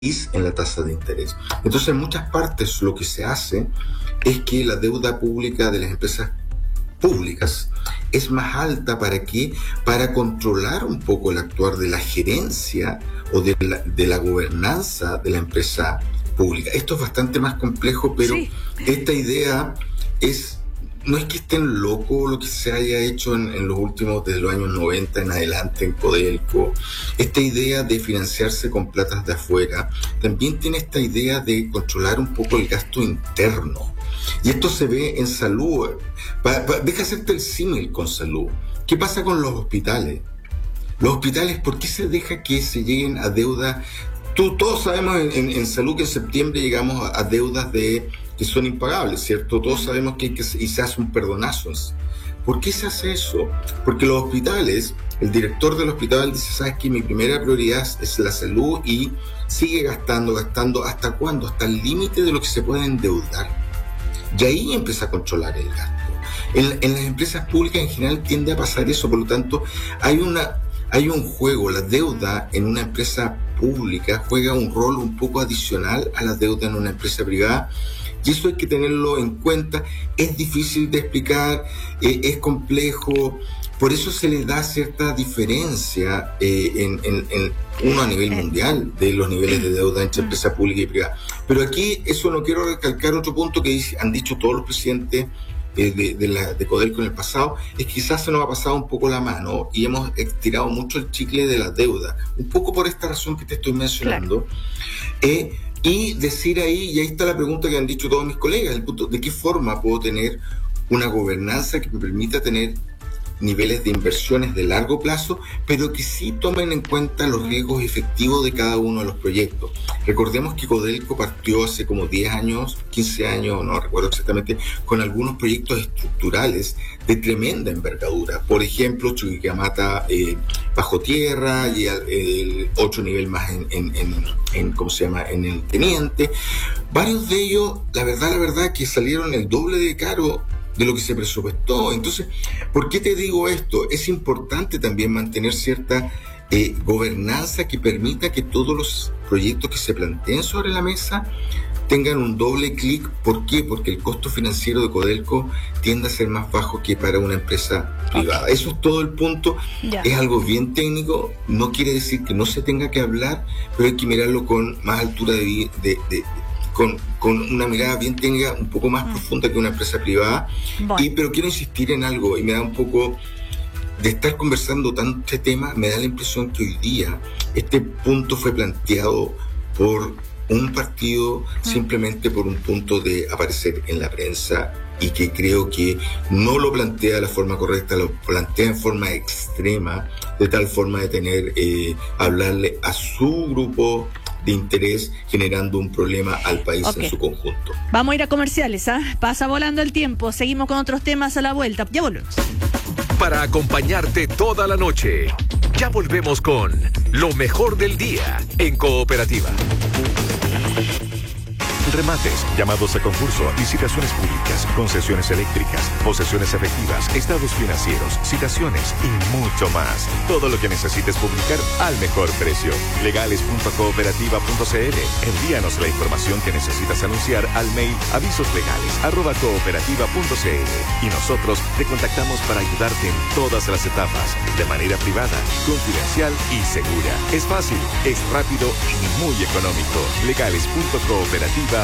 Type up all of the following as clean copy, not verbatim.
en la tasa de interés. Entonces, en muchas partes lo que se hace es que la deuda pública de las empresas públicas es más alta. ¿Para qué? Para controlar un poco el actuar de la gerencia o de la gobernanza de la empresa pública. Esto es bastante más complejo, pero sí, esta idea no es que estén locos lo que se haya hecho en los últimos, desde los años 90 en adelante en Codelco. Esta idea de financiarse con platas de afuera también tiene esta idea de controlar un poco el gasto interno. Y esto se ve en salud. Deja hacerte el símil con salud. ¿Qué pasa con los hospitales? Los hospitales, ¿por qué se deja que se lleguen a deuda? Todos sabemos en salud que en septiembre llegamos a deudas que son impagables, ¿cierto? Todos sabemos y se hace un perdonazo. ¿Por qué se hace eso? Porque los hospitales, el director del hospital dice, ¿sabes qué? Mi primera prioridad es la salud, y sigue gastando, ¿hasta cuándo? Hasta el límite de lo que se puede endeudar. Y ahí empieza a controlar el gasto. En las empresas públicas en general tiende a pasar eso, por lo tanto, hay un juego. La deuda en una empresa pública juega un rol un poco adicional a la deuda en una empresa privada. Y eso hay que tenerlo en cuenta. Es difícil de explicar, es complejo, por eso se le da cierta diferencia uno a nivel mundial de los niveles de deuda entre empresa pública y privada. Pero aquí eso no quiero recalcar otro punto que han dicho todos los presidentes de Codelco en el pasado, es que quizás se nos ha pasado un poco la mano y hemos estirado mucho el chicle de la deuda, un poco por esta razón que te estoy mencionando. Claro. Y decir ahí, y ahí está la pregunta que han dicho todos mis colegas, el punto, ¿de qué forma puedo tener una gobernanza que me permita tener niveles de inversiones de largo plazo, pero que sí tomen en cuenta los riesgos efectivos de cada uno de los proyectos? Recordemos que Codelco partió hace como 10 años, 15 años, no recuerdo exactamente, con algunos proyectos estructurales de tremenda envergadura. Por ejemplo, Chuquicamata bajo tierra, y el 8 nivel más en ¿cómo se llama?, en el Teniente. Varios de ellos, la verdad que salieron el doble de caro de lo que se presupuestó. Entonces, ¿por qué te digo esto? Es importante también mantener cierta gobernanza que permita que todos los proyectos que se planteen sobre la mesa tengan un doble clic. ¿Por qué? Porque el costo financiero de Codelco tiende a ser más bajo que para una empresa privada. Eso es todo el punto. Ya. Es algo bien técnico, no quiere decir que no se tenga que hablar, pero hay que mirarlo con más altura con una mirada bien técnica, un poco más profunda que una empresa privada. Bueno. Pero quiero insistir en algo, y me da un poco de estar conversando tanto este tema, me da la impresión que hoy día este punto fue planteado por un partido simplemente por un punto de aparecer en la prensa, y que creo que no lo plantea de la forma correcta, lo plantea en forma extrema, de tal forma de tener, hablarle a su grupo de interés, generando un problema al país en su conjunto. Vamos a ir a comerciales, pasa volando el tiempo, seguimos con otros temas a la vuelta, ya volvemos. Para acompañarte toda la noche, ya volvemos con lo mejor del día en Cooperativa. Remates, llamados a concurso, licitaciones públicas, concesiones eléctricas, posesiones efectivas, estados financieros, citaciones y mucho más. Todo lo que necesites publicar al mejor precio. Legales.cooperativa.cl. Envíanos la información que necesitas anunciar al mail avisoslegales@cooperativa.cl y nosotros te contactamos para ayudarte en todas las etapas, de manera privada, confidencial y segura. Es fácil, es rápido y muy económico. Legales.cooperativa.cl.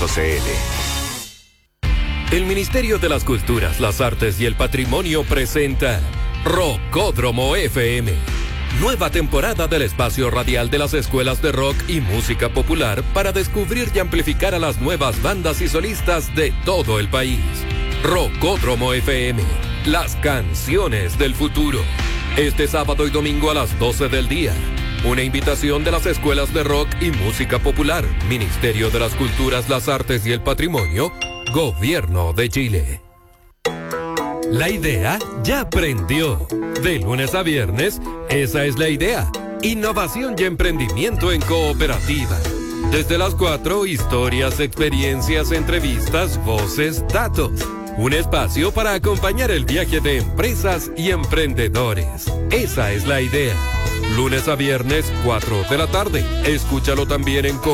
El Ministerio de las Culturas, las Artes y el Patrimonio presenta Rockódromo FM. Nueva temporada del espacio radial de las escuelas de rock y música popular para descubrir y amplificar a las nuevas bandas y solistas de todo el país. Rockódromo FM, las canciones del futuro. Este sábado y domingo a las 12 del día. Una invitación de las escuelas de rock y música popular, Ministerio de las Culturas, las Artes y el Patrimonio, Gobierno de Chile. La idea ya prendió. De lunes a viernes, esa es la idea. Innovación y emprendimiento en Cooperativa. Desde las 4, historias, experiencias, entrevistas, voces, datos. Un espacio para acompañar el viaje de empresas y emprendedores. Esa es la idea. lunes a viernes 4 de la tarde. Escúchalo también en